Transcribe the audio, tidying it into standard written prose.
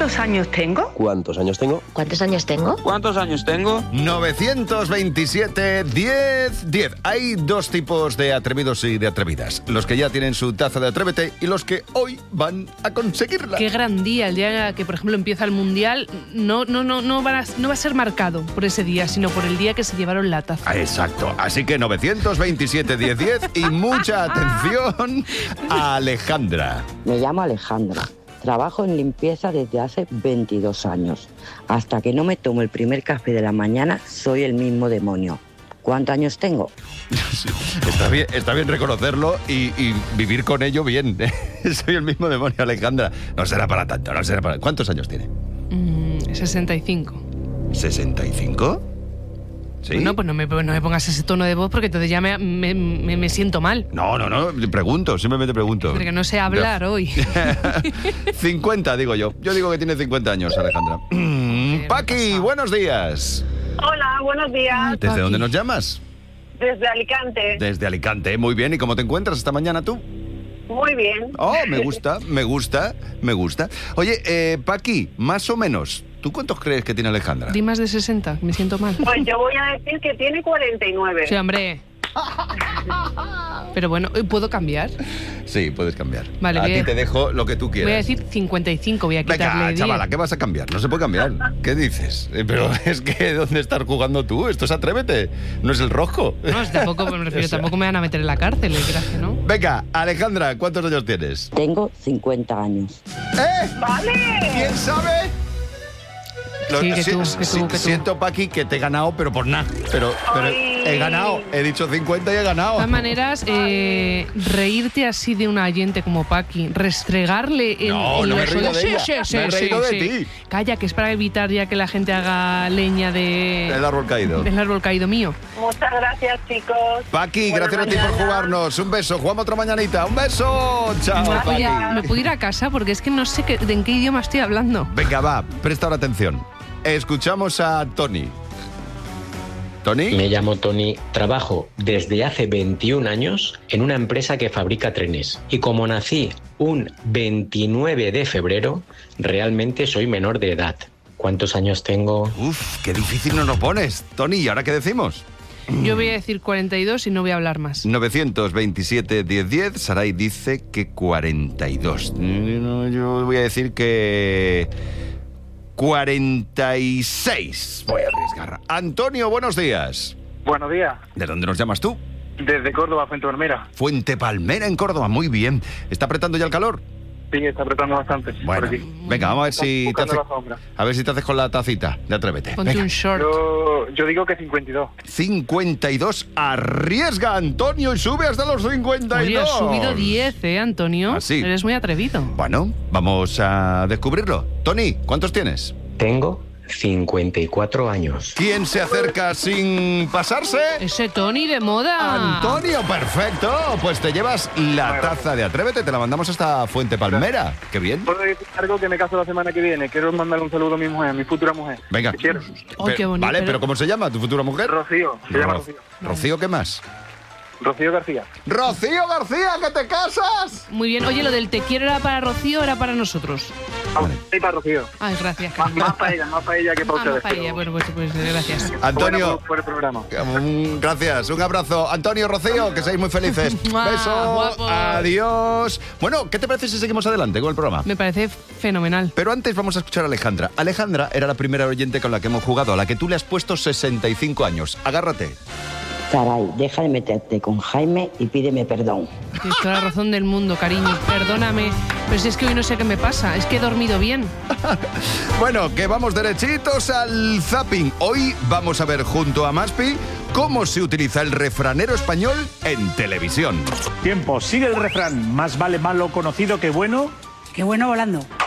¿Cuántos años tengo? ¿Cuántos años tengo? ¿Cuántos años tengo? ¿Cuántos años tengo? 927 10 10. Hay dos tipos de atrevidos y de atrevidas. Los que ya tienen su taza de Atrévete y los que hoy van a conseguirla. Qué gran día, el día que, por ejemplo, empieza el Mundial, no va a ser marcado por ese día, sino por el día que se llevaron la taza. Exacto. Así que 927 10 10 y mucha atención a Alejandra. Me llamo Alejandra. Trabajo en limpieza desde hace 22 años. Hasta que no me tomo el primer café de la mañana, soy el mismo demonio. ¿Cuántos años tengo? Sí, está bien reconocerlo y vivir con ello bien. Soy el mismo demonio, Alejandra. No será para tanto, no será para... ¿Cuántos años tiene? 65. ¿65? ¿Sí? No, pues no me pongas ese tono de voz porque entonces ya me siento mal. No, pregunto, simplemente pregunto. Porque no sé hablar hoy. 50, digo yo. Yo digo que tiene 50 años, Alejandra. Paqui, buenos días. Hola, buenos días. ¿Desde dónde nos llamas? Desde Alicante. Desde Alicante, muy bien. ¿Y cómo te encuentras esta mañana tú? Muy bien. Oh, me gusta. Oye, Paqui, más o menos, ¿tú cuántos crees que tiene Alejandra? Di más de 60, me siento mal. Pues yo voy a decir que tiene 49. Sí, hombre. Pero bueno, ¿puedo cambiar? Sí, puedes cambiar. Vale, a ti te dejo lo que tú quieras. Voy a decir 55, voy a quitarle 10. Chavala, ¿qué vas a cambiar? No se puede cambiar. ¿Qué dices? Pero es que, ¿dónde estás jugando tú? Esto es Atrévete, no es el rojo. No, tampoco me refiero, tampoco me van a meter en la cárcel, gracias, ¿no? Venga, Alejandra, ¿cuántos años tienes? Tengo 50 años. ¡Vale! ¿Quién sabe? Sí, que tú. Siento, Paqui, que te he ganado, pero por nada. Pero he ganado. He dicho 50 y he ganado. De todas maneras, reírte así de un oyente como Paqui, restregarle No me he reído de ella. Me he reído de ti. Calla, que es para evitar ya que la gente haga leña del árbol caído. Del árbol caído mío. Muchas gracias, chicos. Paqui, gracias a ti por jugarnos. Un beso. Jugamos otra mañanita. Un beso. Chao, Paqui. ¿Me puedo ir a casa? Porque es que no sé en qué idioma estoy hablando. Venga, va. Presta ahora atención. Escuchamos a Tony. ¿Tony? Me llamo Tony, trabajo desde hace 21 años en una empresa que fabrica trenes. Y como nací un 29 de febrero, realmente soy menor de edad. ¿Cuántos años tengo? Uf, qué difícil nos lo pones. Tony, ¿y ahora qué decimos? Yo voy a decir 42 y no voy a hablar más. 927 10 10. Saray dice que 42. Yo voy a decir que 46. Voy a arriesgar. Antonio, buenos días. Buenos días. ¿De dónde nos llamas tú? Desde Córdoba, Fuente Palmera. Fuente Palmera, en Córdoba. Muy bien. ¿Está apretando ya el calor? Sí, está apretando bastante. Bueno, venga, vamos a ver si te haces con la tacita de Atrévete. Ponte un short. Yo digo que 52. 52. Arriesga, Antonio, y sube hasta los 52. Oye, has subido 10, Antonio. ¿Ah, sí? Eres muy atrevido. Bueno, vamos a descubrirlo. Tony, ¿cuántos tienes? Tengo 54 años. ¿Quién se acerca sin pasarse? Ese Tony de moda. Antonio, perfecto. Pues te llevas la taza de Atrévete, te la mandamos hasta Fuente Palmera. Qué bien. ¿Puedo decir algo que me caso la semana que viene? Quiero mandarle un saludo a mi mujer, a mi futura mujer. Venga. Te quiero. Oh, qué bonito. Vale, pero ¿cómo se llama tu futura mujer? Rocío. Se llama Rocío. ¿Rocío qué más? Rocío García. ¡Rocío García, que te casas! Muy bien. Oye, lo del te quiero era para Rocío o era para nosotros. Sí, para Rocío. Ay, gracias. Más para ella que para ustedes. Más para ella. Bueno, pues gracias. Antonio. Por el programa. Gracias. Un abrazo. Antonio, Rocío, que seáis muy felices. Beso. Guapos. Adiós. Bueno, ¿qué te parece si seguimos adelante con el programa? Me parece fenomenal. Pero antes vamos a escuchar a Alejandra. Alejandra era la primera oyente con la que hemos jugado, a la que tú le has puesto 65 años. Agárrate. Saray, deja de meterte con Jaime y pídeme perdón. Tienes toda la razón del mundo, cariño. Perdóname, pero si es que hoy no sé qué me pasa. Es que he dormido bien. Bueno, que vamos derechitos al zapping. Hoy vamos a ver junto a Maspi cómo se utiliza el refranero español en televisión. Tiempo, sigue el refrán. Más vale malo conocido que bueno. Que bueno volando.